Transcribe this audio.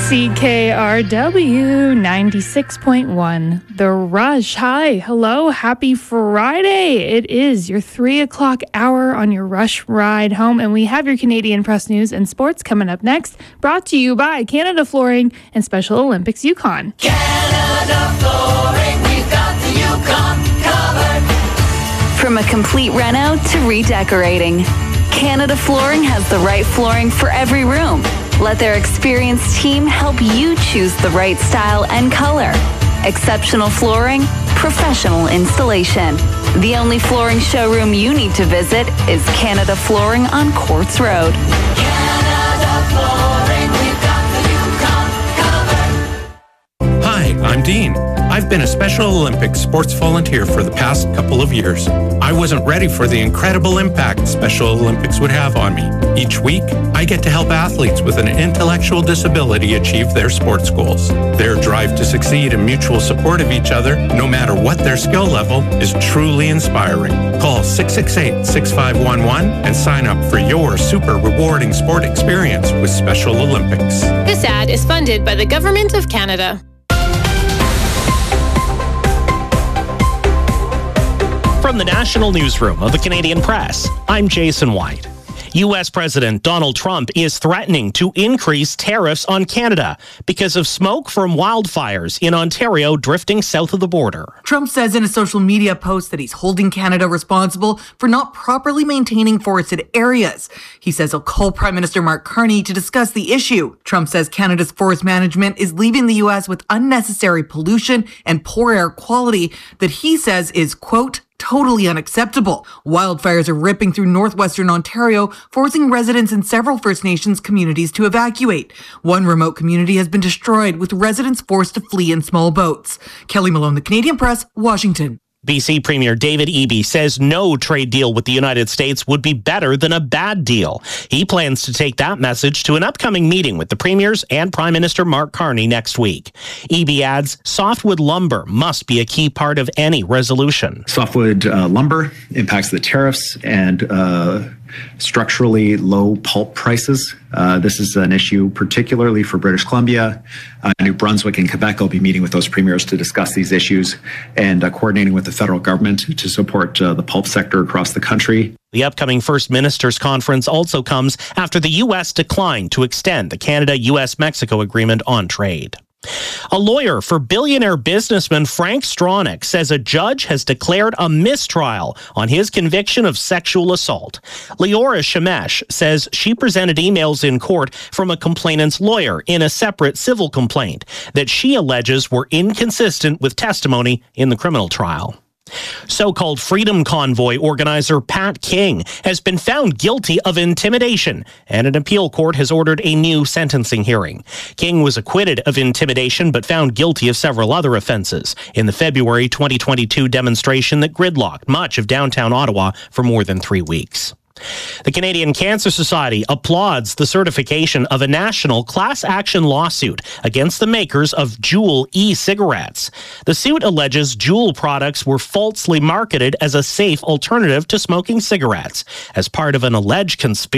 CKRW 96.1, The Rush. Hi, hello, happy Friday. It is your 3 o'clock hour on your Rush ride home, and we have your Canadian Press News and Sports coming up next, brought to you by Canada Flooring and Special Olympics Yukon. Canada Flooring, we've got the Yukon covered. From a complete reno to redecorating, Canada Flooring has the right flooring for every room. Let their experienced team help you choose the right style and color. Exceptional flooring, professional installation. The only flooring showroom you need to visit is Canada Flooring on Quartz Road. Canada Flooring, we've got the Yukon covered. Hi, I'm Dean. I've been a Special Olympics sports volunteer for the past couple of years. I wasn't ready for the incredible impact Special Olympics would have on me. Each week, I get to help athletes with an intellectual disability achieve their sports goals. Their drive to succeed and mutual support of each other, no matter what their skill level, is truly inspiring. Call 668-6511 and sign up for your super rewarding sport experience with Special Olympics. This ad is funded by the Government of Canada. From the National Newsroom of the Canadian Press, I'm Jason White. U.S. President Donald Trump is threatening to increase tariffs on Canada because of smoke from wildfires in Ontario drifting south of the border. Trump says in a social media post that he's holding Canada responsible for not properly maintaining forested areas. He says he'll call Prime Minister Mark Carney to discuss the issue. Trump says Canada's forest management is leaving the U.S. with unnecessary pollution and poor air quality that he says is, quote, totally unacceptable. Wildfires are ripping through northwestern Ontario, forcing residents in several First Nations communities to evacuate. One remote community has been destroyed, with residents forced to flee in small boats. Kelly Malone, The Canadian Press, Washington. BC Premier David Eby says no trade deal with the United States would be better than a bad deal. He plans to take that message to an upcoming meeting with the premiers and Prime Minister Mark Carney next week. Eby adds softwood lumber must be a key part of any resolution. Softwood lumber impacts the tariffs and structurally low pulp prices. This is an issue particularly for British Columbia, New Brunswick, and Quebec. I'll be meeting with those premiers to discuss these issues and coordinating with the federal government to support the pulp sector across the country. The upcoming First Ministers Conference also comes after the U.S. declined to extend the Canada-U.S.-Mexico agreement on trade. A lawyer for billionaire businessman Frank Stronach says a judge has declared a mistrial on his conviction of sexual assault. Leora Shemesh says she presented emails in court from a complainant's lawyer in a separate civil complaint that she alleges were inconsistent with testimony in the criminal trial. So-called Freedom Convoy organizer Pat King has been found guilty of intimidation, and an appeal court has ordered a new sentencing hearing. King was acquitted of intimidation but found guilty of several other offenses in the February 2022 demonstration that gridlocked much of downtown Ottawa for more than 3 weeks. The Canadian Cancer Society applauds the certification of a national class action lawsuit against the makers of Juul e-cigarettes. The suit alleges Juul products were falsely marketed as a safe alternative to smoking cigarettes as part of an alleged conspiracy